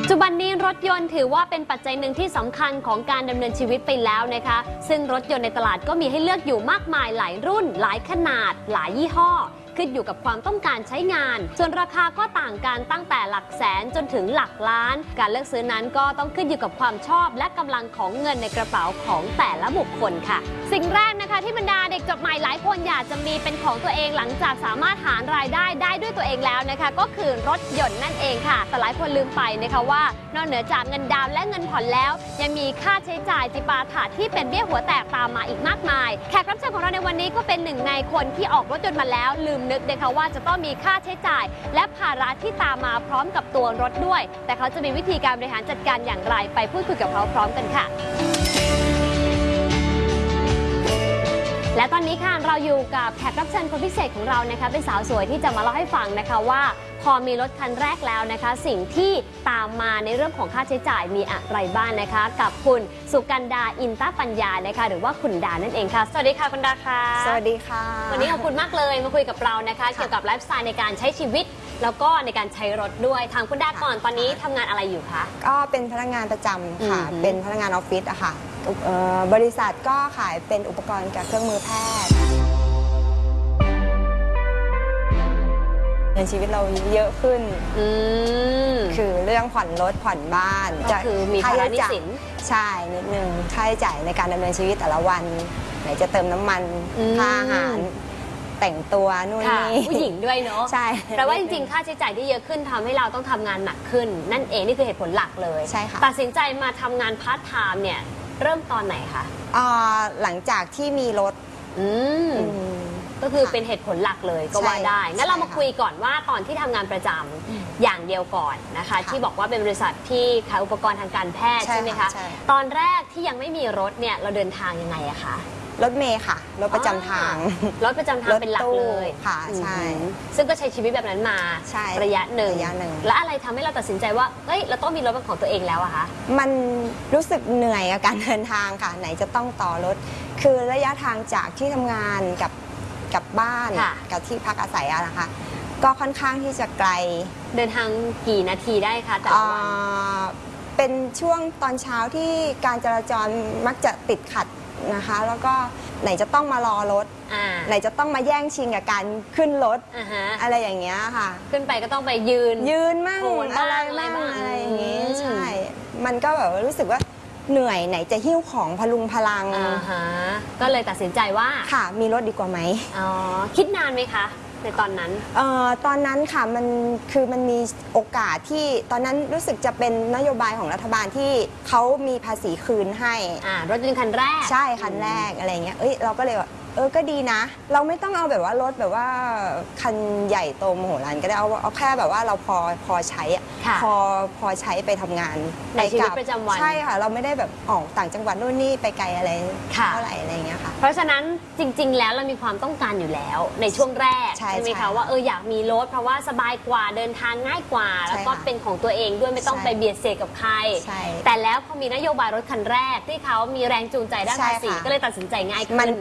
จุบันนี้รถยนต์ถือว่าเป็นปัจจัยหนึ่งที่สำคัญของการดำเนินชีวิตไปแล้วนะคะซึ่งรถยนต์ในตลาดก็มีให้เลือกอยู่มากมายหลายรุ่นหลายขนาดหลายยี่ห้อขึ้นอยู่กับความต้องการใช้งานส่วนราคาก็ต่างกันตั้งแต่หลักแสนจนถึงหลักล้านการเลือกซื้อนั้นก็ต้องขึ้นอยู่กับความชอบและกำลังของเงินในกระเป๋าของแต่ละบุคคลค่ะสิ่งแรกนะคะที่บรรดาเด็กจบใหม่หลายคนอยากจะมีเป็นของตัวเองหลังจากสามารถหารายได้ด้วยตัวเองแล้วนะคะก็คือรถยนต์นั่นเองค่ะแต่หลายคนลืมไปนะคะว่านอกเหนือจากเงินดาวน์และเงินผ่อนแล้วยังมีค่าใช้จ่ายจิปาถะที่เป็นเบี้ยหัวแตกตามมาอีกมากมายแขกรับเชิญของเราในวันนี้ก็เป็นหนึ่งในคนที่ออกรถยนต์มาแล้วลืมนึกนะคะว่าจะต้องมีค่าใช้จ่ายและภาระที่ตามมาพร้อมกับตัวรถด้วยแต่เขาจะมีวิธีการบริหารจัดการอย่างไรไปพูดคุยกับเขาพร้อมกันค่ะและตอนนี้ค่ะเราอยู่กับแขกรับเชิญคนพิเศษของเรานะคะเป็นสาวสวยที่จะมาเล่าให้ฟังนะคะว่าพอมีรถคันแรกแล้วนะคะสิ่งที่ตามมาในเรื่องของค่าใช้จ่ายมีอะไรบ้างนะคะกับคุณสุกันดาอินตปัญญานะคะหรือว่าคุณดานั่นเองค่ะสวัสดีค่ะคุณดาค่ะสวัสดีค่ะวันนี้ขอบคุณมากเลยมาคุยกับเรานะคะเกี่ยวกับไลฟ์สไตล์ในการใช้ชีวิตแล้วก็ในการใช้รถด้วยทางคุณดาก่อนตอนนี้ทำงานอะไรอยู่คะก็เป็นพนักงานประจำค่ะเป็นพนักงานออฟฟิศอะค่ะบริษัทก็ขายเป็นอุปกรณ์กับเครื่องมือแพทย์ในชีวิตเราเยอะขึ้นคือเรื่องผ่อนรถผ่อนบ้านก็คือมีภาระหนี้สินใช่นิดนึงค่าใช้จ่ายในการดำเนินชีวิตแต่ละวันไหนจะเติมน้ำมันค่าอาหารแต่งตัวนู่นนี่ผู้หญิงด้วยเนาะใช่แต่ว่าจริงๆค่าใช้จ่ายที่เยอะขึ้นทำให้เราต้องทำงานหนักขึ้นนั่นเองนี่คือเหตุผลหลักเลยใช่ค่ะตัดสินใจมาทำงานพาร์ทไทม์เนี่ยเริ่มตอนไหนคะหลังจากที่มีรถก็คือเป็นเหตุผลหลักเลยก็ว่าได้งั้นเรามาคุยก่อนว่าตอนที่ทำงานประจำอย่างเดียวก่อนนะคะที่บอกว่าเป็นบริษัทที่ขายอุปกรณ์ทางการแพทย์ใช่ไหมคะตอนแรกที่ยังไม่มีรถเนี่ยเราเดินทางยังไงอะคะรถเมล์ค่ะรถประจำทางรถประจำทางเป็นหลักเลยค่ะใช่ซึ่งก็ใช้ชีวิตแบบนั้นมาระยะหนึ่งและอะไรทำให้เราตัดสินใจว่าเฮ้ยเราต้องมีรถเป็นของตัวเองแล้วอะคะมันรู้สึกเหนื่อยกับการเดินทางค่ะไหนจะต้องต่อรถคือระยะทางจากที่ทำงานกับบ้านกับที่พักอาศัยนะคะก็ค่อนข้างที่จะไกลเดินทางกี่นาทีได้คะแต่ละวันเป็นช่วงตอนเช้าที่การจราจรมักจะติดขัดนะคะแล้วก็ไหนจะต้องมารอรถไหนจะต้องมาแย่งชิงกับการขึ้นรถอะไรอย่างเงี้ยค่ะขึ้นไปก็ต้องไปยืนมั่งอะไรอย่างงี้ใช่มันก็แบบรู้สึกว่าเหนื่อยไหนจะหิ้วของพลุงพลังก็เลยตัดสินใจว่าค่ะมีรถดีกว่าไหมคิดนานไหมคะในตอนนั้นตอนนั้นค่ะมันมีโอกาสที่ตอนนั้นรู้สึกจะเป็นนโยบายของรัฐบาลที่เขามีภาษีคืนให้รถยนต์คันแรกใช่คันแรกอะไรเงี้ยเราก็เลยว่าก็ดีนะเราไม่ต้องเอาแบบว่ารถแบบว่าคันใหญ่โตมโหฬารก็ได้เอาแค่แบบว่าเราพอใช้พอใช้ไปทำงานในชีวิตประจำวันใช่ค่ะเราไม่ได้แบบออกต่างจังหวัดนู่นนี่ไปไกลอะไรเท่าไหร่อะไรเงี้ยค่ะเพราะฉะนั้นจริงๆแล้วเรามีความต้องการอยู่แล้วในช่วงแรกใช่ไหมคะว่าอยากมีรถเพราะว่าสบายกว่าเดินทางง่ายกว่าแล้วก็เป็นของตัวเองด้วยไม่ต้องไปเบียดเสียดกับใครแต่แล้วพอมีนโยบายรถคันแรกที่เขามีแรงจูงใจด้านภาษีก็เลยตัดสินใจง่ายขึ้น